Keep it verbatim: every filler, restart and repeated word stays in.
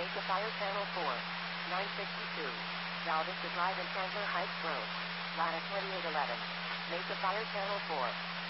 Mesa Fire Channel four. nine sixty-two. Valdez Drive in Chandler Heights Road. Lattice twenty-eight eleven. Mesa Fire Channel four.